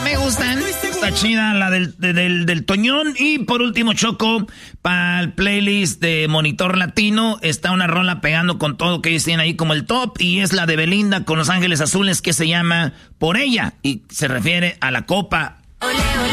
Me gustan. Está chida la del Toñón. Y por último, Choco, para el playlist de Monitor Latino, está una rola pegando con todo que ellos tienen ahí como el top. Y es la de Belinda con Los Ángeles Azules, que se llama Por Ella. Y se refiere a la copa.